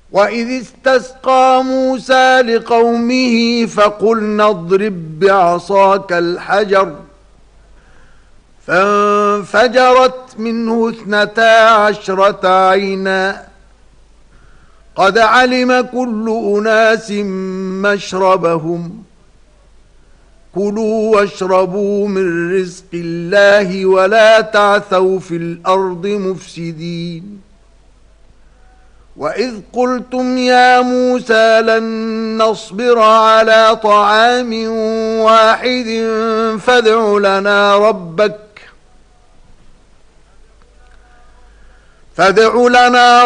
وإذ استسقى موسى لقومه فقلنا اضرب بعصاك الحجر فانفجرت منه 12 عينا قد علم كل أناس مشربهم كلوا واشربوا من رزق الله ولا تعثوا في الأرض مفسدين وإذ قلتم يا موسى لن نصبر على طعام واحد فادع لنا